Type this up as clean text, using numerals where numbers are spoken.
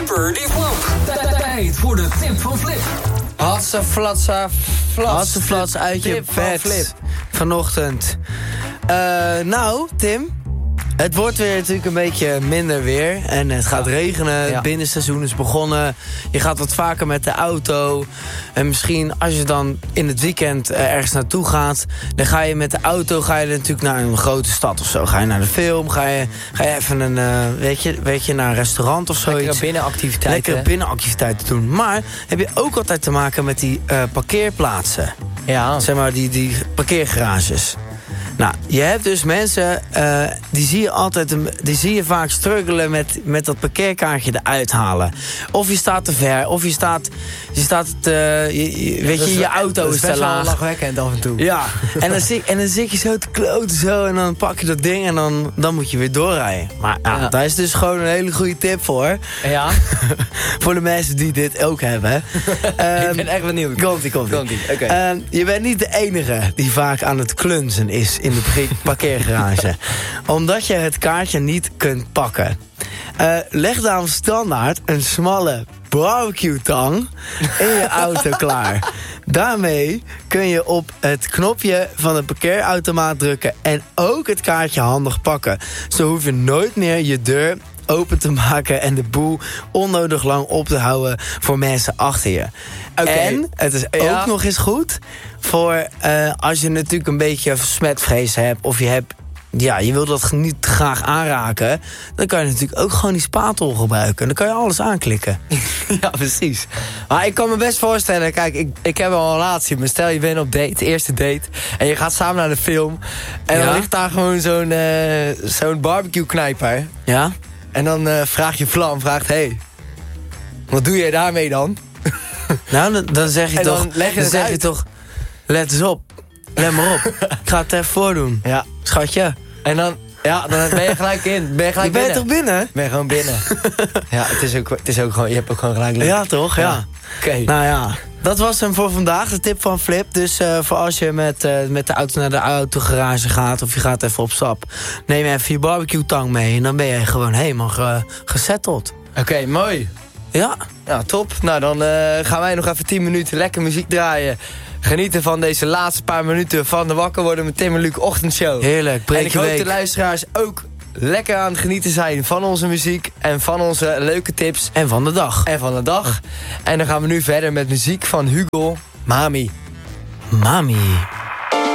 Flipper die flap. Tijd voor de tip van Flip. Hatseflats uit je bed vanochtend. Nou, Tim, het wordt weer natuurlijk een beetje minder weer. En het gaat regenen, het binnenseizoen is begonnen. Je gaat wat vaker met de auto. En misschien als je dan in het weekend ergens naartoe gaat... dan ga je met de auto natuurlijk naar een grote stad of zo. Ga je naar de film, ga je even naar een restaurant of zo. Lekkere binnenactiviteiten. Lekkere binnenactiviteiten doen. Maar heb je ook altijd te maken met die parkeerplaatsen. Ja. Zeg maar die parkeergarages. Nou, je hebt dus mensen, die zie je vaak struggelen met dat parkeerkaartje eruit halen. Of je staat te ver, of je auto is te laag. Dat is lachwekkend af en toe. Ja, en dan zit je zo te kloten zo en dan pak je dat ding en dan moet je weer doorrijden. Maar daar is dus gewoon een hele goede tip voor. Ja. Voor de mensen die dit ook hebben. Ik ben echt benieuwd. Komt-ie. Okay. Je bent niet de enige die vaak aan het klunzen is in de parkeergarage. Omdat je het kaartje niet kunt pakken. Leg dan standaard een smalle barbecue-tang in je auto klaar. Daarmee kun je op het knopje van de parkeerautomaat drukken en ook het kaartje handig pakken. Zo hoef je nooit meer je deur open te maken en de boel onnodig lang op te houden voor mensen achter je. En het is ook nog eens goed voor als je natuurlijk een beetje smetvrees hebt of je wil dat niet graag aanraken, dan kan je natuurlijk ook gewoon die spatel gebruiken. Dan kan je alles aanklikken. Ja, precies. Maar ik kan me best voorstellen, kijk, ik heb wel een relatie. Maar stel je bent op eerste date, en je gaat samen naar de film. En dan ligt daar gewoon zo'n barbecue knijper. Ja? En dan vraagt je Vlam, hey, wat doe jij daarmee dan? Nou, dan zeg je en toch, dan zeg je toch, let eens op. Let maar op. Ik ga het even voordoen. Ja. Schatje. En dan ben je gelijk in. Ben je toch binnen? Ben je gewoon binnen. Ja, het is ook gewoon, je hebt ook gewoon gelijk. Ja, toch? Ja. Oké. Nou ja, dat was hem voor vandaag, de tip van Flip. Dus voor als je met de auto naar de autogarage gaat of je gaat even op stap, neem even je barbecue-tang mee en dan ben je gewoon helemaal gesetteld. Oké, mooi. Ja. Ja, top. Nou, dan gaan wij nog even 10 minuten lekker muziek draaien. Genieten van deze laatste paar minuten van de Wakker Worden met Tim en Luc ochtendshow. Heerlijk, breek en ik je hoop week. de luisteraars ook lekker aan het genieten zijn van onze muziek en van onze leuke tips. En van de dag. En dan gaan we nu verder met muziek van Hugo Mami. Mami.